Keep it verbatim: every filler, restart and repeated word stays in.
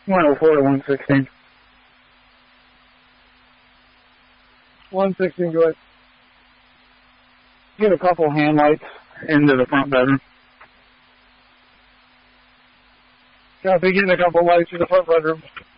one oh four to one sixteen. one sixteen, go ahead. Get a couple hand lights into the front bedroom. Copy, getting a couple lights in the front bedroom.